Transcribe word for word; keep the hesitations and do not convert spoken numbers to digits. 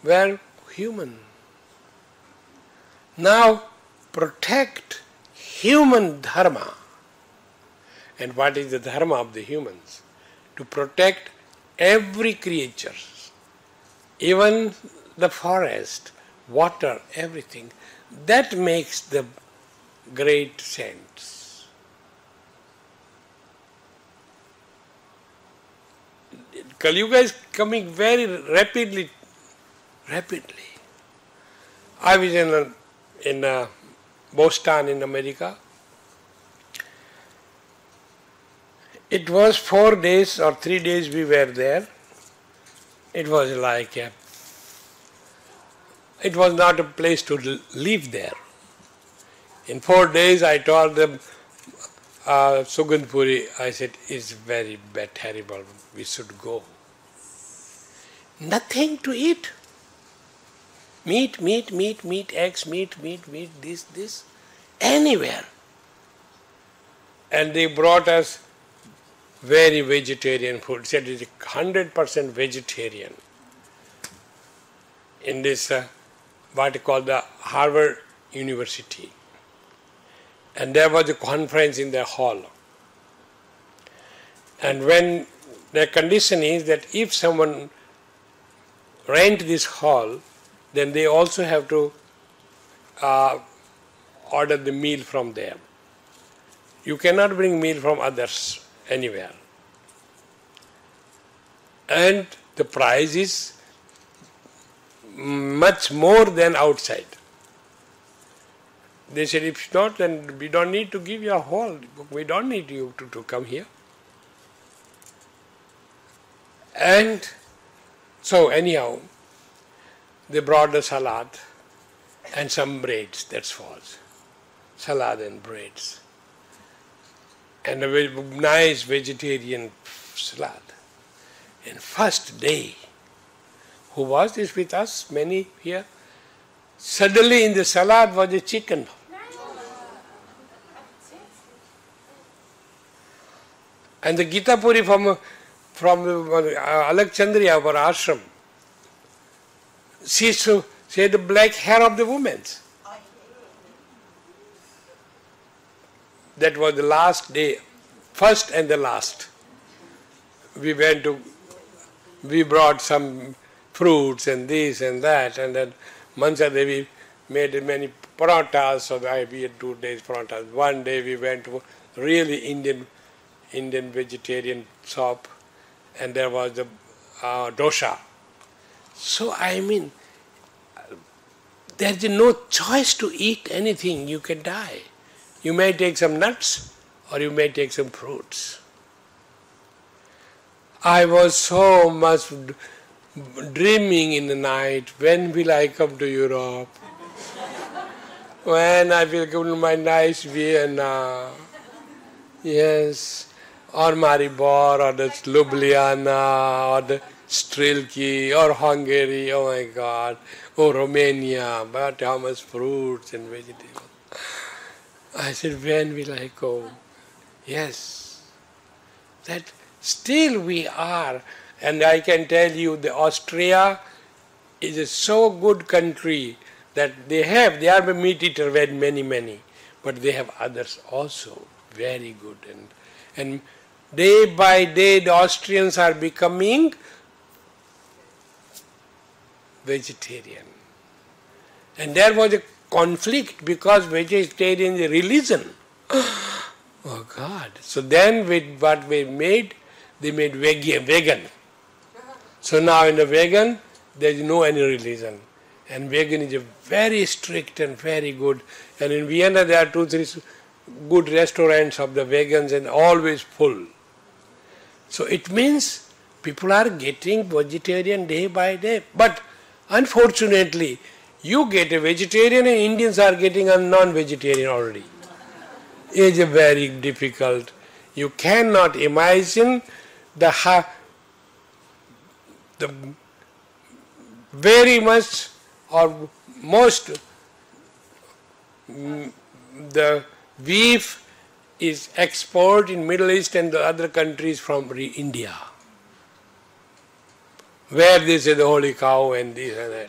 were human. Now protect human dharma. And what is the dharma of the humans? To protect every creature, even the forest, water, everything. That makes the great saints. Kali Yuga is coming very rapidly, rapidly. I was in, a, in a Boston in America. It was four days or three days we were there. It was like a, it was not a place to live there. In four days I told them, uh, Sugandh Puri, I said, it's very bad, terrible, we should go. Nothing to eat. Meat, meat, meat, meat, eggs, meat, meat, meat, this, this, anywhere. And they brought us very vegetarian food. Said it's one hundred percent vegetarian. In this, uh, what you call the Harvard University. And there was a conference in the hall. And when the condition is that if someone rent this hall, then they also have to uh, order the meal from there. You cannot bring meal from others anywhere. And the price is much more than outside. They said, if not, then we don't need to give you a hall. We don't need you to, to come here. And so anyhow, they brought the salad and some breads, that's all. Salad and breads. And a very nice vegetarian salad. And first day, who was this with us? Many here. Suddenly in the salad was a chicken. And the Gita Puri from, from uh, Alakchandriya, our ashram, she said the black hair of the women. That was the last day, first and the last. We went to, we brought some fruits and this and that, and then Mansa Devi made many parathas, so I we had two days parathas. One day we went to really Indian Indian vegetarian shop, and there was the uh, dosha. So I mean, there is no choice to eat anything, you can die. You may take some nuts or you may take some fruits. I was so much dreaming in the night, when will I come to Europe? When I will go to my nice Vienna? Yes. Or Maribor, or the Ljubljana, or the Strilki, or Hungary, oh my God, or Romania, but how much fruits and vegetables. I said, when will I go? Yes. That still we are, and I can tell you the Austria is a so good country that they have, they are a meat eater, very many, many, but they have others also, very good. And, and day by day the Austrians are becoming vegetarian. And there was a conflict because vegetarian is a religion. Oh God. So then with what we made, they made vegan. vegan. So now in the vegan, there is no any religion. And vegan is a very strict and very good. And in Vienna there are two, three good restaurants of the vegans and always full. So it means people are getting vegetarian day by day. But unfortunately, you get a vegetarian and Indians are getting a non-vegetarian already. It is very difficult. You cannot imagine the, ha- the very much or most mm, the beef is exported in Middle East and the other countries from India, where they say the holy cow and this and that.